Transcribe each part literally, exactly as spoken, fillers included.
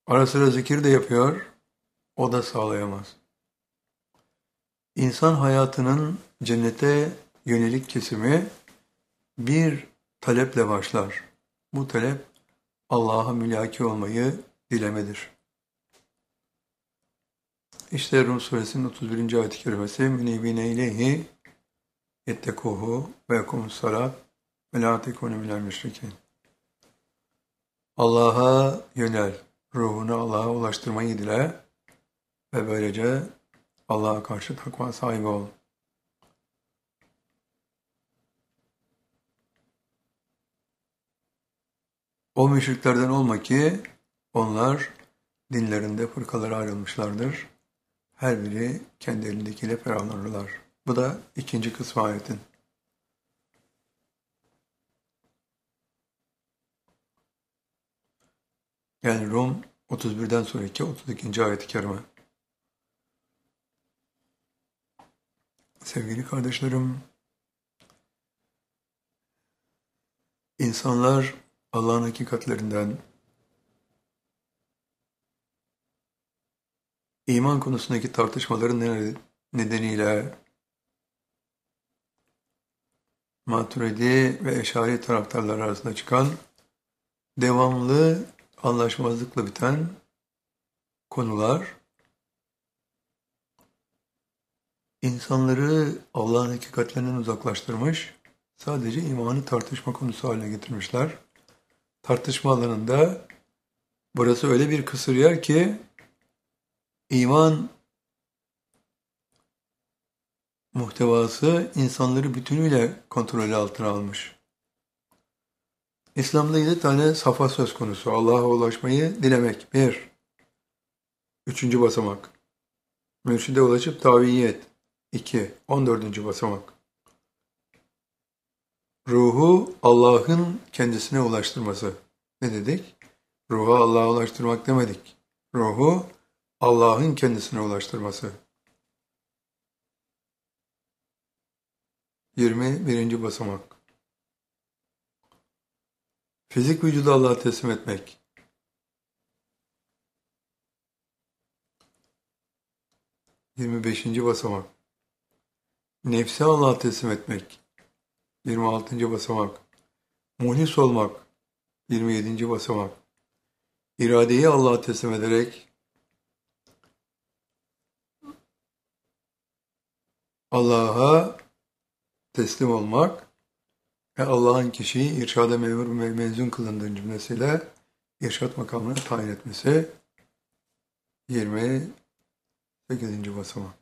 Ara sıra zikir de yapıyor, o da sağlayamaz. İnsan hayatının cennete yönelik kesimi bir taleple başlar. Bu talep Allah'a mülaki olmayı dilemedir. İşte Rum suresinin otuz birinci ayet-i kerimesi münibine ileyhi yettekuhu ve yekumus salat ve la tekunu minel müşrikin. Allah'a yönel, ruhunu Allah'a ulaştırmayı dile ve böylece Allah'a karşı takva sahibi ol. O müşriklerden olma ki onlar dinlerinde fırkalara ayrılmışlardır. Her biri kendi elindekiyle ferahlanırlar. Bu da ikinci kısmı ayetin. Yani Rum otuz birden sonraki otuz ikinci ayet-i kerime. Sevgili kardeşlerim, insanlar Allah'ın hakikatlerinden, iman konusundaki tartışmaların nedeniyle Maturidi ve Eşari taraftarlar arasında çıkan devamlı anlaşmazlıkla biten konular insanları Allah'ın hakikatlerinden uzaklaştırmış, sadece imanı tartışma konusu haline getirmişler. Tartışma alanında burası öyle bir kısır yer ki iman muhtevası insanları bütünüyle kontrolü altına almış. İslam'da yedi tane safa söz konusu. Allah'a ulaşmayı dilemek. Bir. Üçüncü basamak. Mürşide ulaşıp taviyet. İki. On dördüncü basamak. Ruhu Allah'ın kendisine ulaştırması. Ne dedik? Ruhu Allah'a ulaştırmak demedik. Ruhu Allah'ın kendisine ulaştırması. Yirmi birinci basamak. Fizik vücudu Allah'a teslim etmek. Yirmi beşinci basamak. Nefsi Allah'a teslim etmek. Yirmi altıncı basamak. Muhlis olmak. Yirmi yedinci basamak. İradeyi Allah'a teslim ederek Allah'a teslim olmak ve Allah'ın kişiyi irşada memur ve mezun kılındığı cümlesiyle irşat makamına tayin etmesi. Yirmi sekizinci basamak.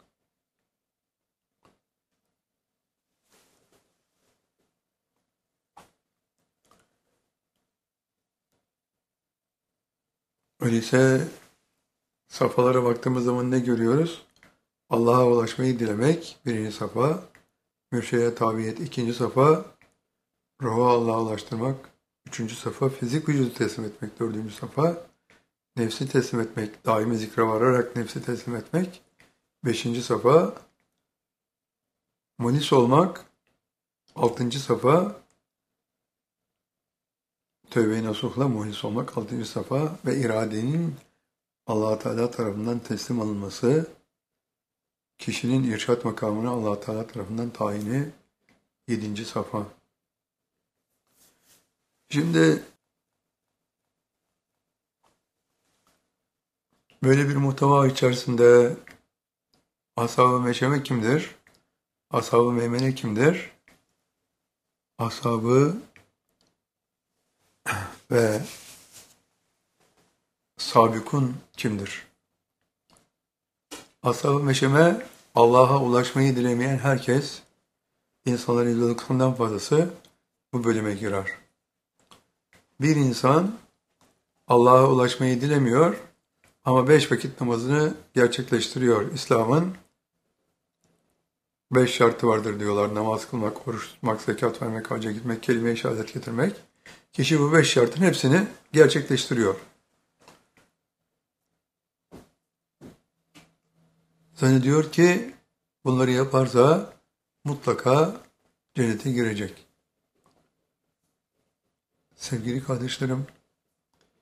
Öyleyse safhalara baktığımız zaman ne görüyoruz? Allah'a ulaşmayı dilemek, birinci safa. Mürşide tabiyet, ikinci safa. Ruhu Allah'a ulaştırmak, üçüncü safa. Fizik vücudu teslim etmek, dördüncü safa. Nefsi teslim etmek, daimi zikre vararak nefsi teslim etmek. Beşinci safa. Munis olmak, altıncı safa. Tövbe-i nasuhla muhlis olmak, altıncı safa. Ve iradenin Allah-u Teala tarafından teslim alınması, kişinin irşat makamına Allah-u Teala tarafından tayini, yedinci safa. Şimdi böyle bir muhteva içerisinde ashab-ı meşeme kimdir? Ashab-ı meymene kimdir? Ashab-ı ve sabikun kimdir? Ashab-ı meşeme Allah'a ulaşmayı dilemeyen herkes, insanların yüzde doksanından fazlası bu bölüme girer. Bir insan Allah'a ulaşmayı dilemiyor ama beş vakit namazını gerçekleştiriyor. İslam'ın beş şartı vardır diyorlar. Namaz kılmak, oruç tutmak, zekat vermek, hacca gitmek, kelime-i şehadet getirmek. Kişi bu beş şartın hepsini gerçekleştiriyor. Zannediyor ki bunları yaparsa mutlaka cennete girecek. Sevgili kardeşlerim,